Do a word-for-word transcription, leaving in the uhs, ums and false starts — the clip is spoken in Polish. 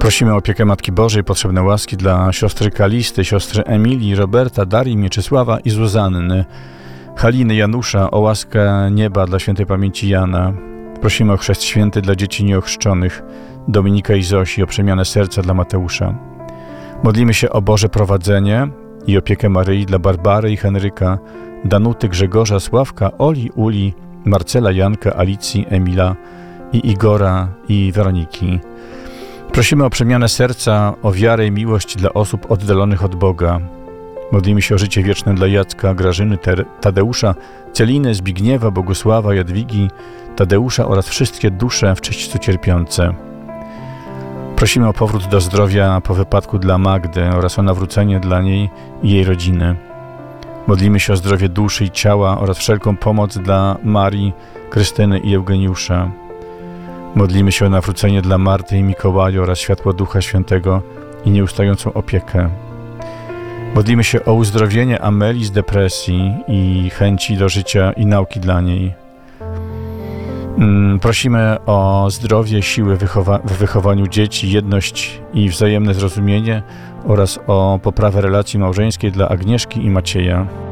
Prosimy o opiekę Matki Bożej, potrzebne łaski dla siostry Kalisty, siostry Emilii, Roberta, Darii, Mieczysława i Zuzanny, Haliny, Janusza, o łaskę nieba dla świętej pamięci Jana. Prosimy o chrzest święty dla dzieci nieochrzczonych, Dominika i Zosi, o przemianę serca dla Mateusza. Modlimy się o Boże prowadzenie i opiekę Maryi dla Barbary i Henryka, Danuty, Grzegorza, Sławka, Oli, Uli, Marcela, Janka, Alicji, Emila i Igora i Weroniki. Prosimy o przemianę serca, o wiarę i miłość dla osób oddalonych od Boga. Modlimy się o życie wieczne dla Jacka, Grażyny, Tadeusza, Celiny, Zbigniewa, Bogusława, Jadwigi, Tadeusza oraz wszystkie dusze w czyśćcu cierpiące. Prosimy o powrót do zdrowia po wypadku dla Magdy oraz o nawrócenie dla niej i jej rodziny. Modlimy się o zdrowie duszy i ciała oraz wszelką pomoc dla Marii, Krystyny i Eugeniusza. Modlimy się o nawrócenie dla Marty i Mikołaja oraz światło Ducha Świętego i nieustającą opiekę. Modlimy się o uzdrowienie Amelii z depresji i chęci do życia i nauki dla niej. Prosimy o zdrowie, siły wychowa- w wychowaniu dzieci, jedność i wzajemne zrozumienie oraz o poprawę relacji małżeńskiej dla Agnieszki i Macieja.